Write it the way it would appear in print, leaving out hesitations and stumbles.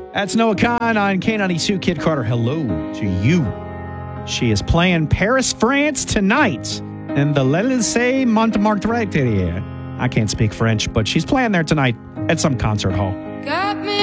That's Noah Khan on K92. Kid Carter, hello to you. She is playing Paris, France tonight in the l'Élysée Montmartre. I can't speak French, but she's playing there tonight at some concert hall.